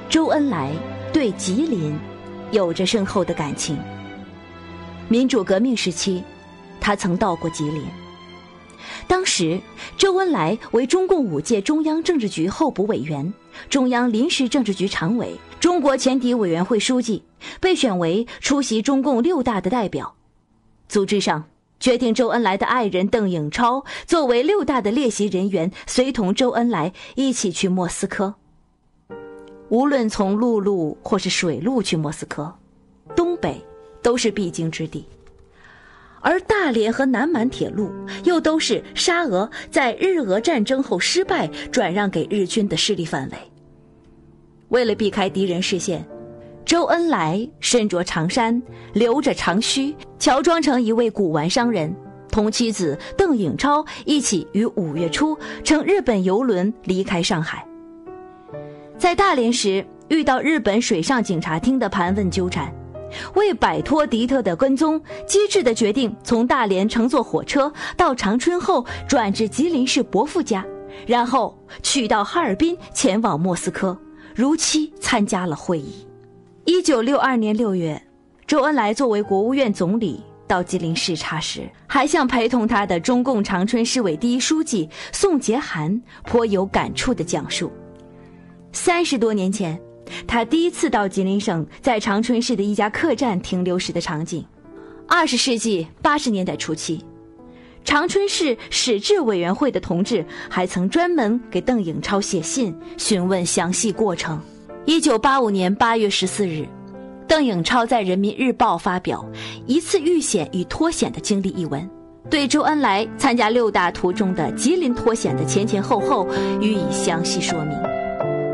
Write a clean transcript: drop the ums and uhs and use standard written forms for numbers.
周恩来对吉林有着深厚的感情。民主革命时期，他曾到过吉林。当时周恩来为中共5届中央政治局候补委员、中央临时政治局常委、中国前敌委员会书记，被选为出席中共6大的代表。组织上决定周恩来的爱人邓颖超作为6大的列席人员，随同周恩来一起去莫斯科。无论从陆路或是水路去莫斯科，东北都是必经之地，而大连和南满铁路又都是沙俄在日俄战争后失败转让给日军的势力范围。为了避开敌人视线，周恩来身着长衫，留着长须，乔装成一位古玩商人，同妻子邓颖超一起于5月初乘日本邮轮离开上海。在大连时遇到日本水上警察厅的盘问纠缠，为摆脱敌特的跟踪，机智地决定从大连乘坐火车到长春后转至吉林市伯父家，然后取到哈尔滨前往莫斯科，如期参加了会议。1962年6月，周恩来作为国务院总理到吉林视察时，还向陪同他的中共长春市委第一书记宋杰涵颇有感触地讲述30多年前他第一次到吉林省在长春市的一家客栈停留时的场景。20世纪80年代初期，长春市史志委员会的同志还曾专门给邓颖超写信询问详细过程。1985年8月14日，邓颖超在人民日报发表一次遇险与脱险的经历一文，对周恩来参加6大途中的吉林脱险的前前后后予以详细说明。